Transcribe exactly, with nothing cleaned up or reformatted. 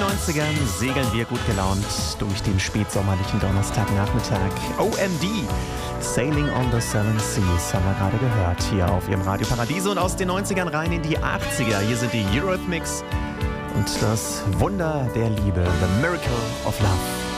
neunzigern segeln wir gut gelaunt durch den spätsommerlichen Donnerstagnachmittag. O M D, Sailing on the Seven Seas, haben wir gerade gehört, hier auf Ihrem Radio Paradiso, und aus den neunzigern rein in die achtziger. Hier sind die Eurythmics und das Wunder der Liebe, The Miracle of Love.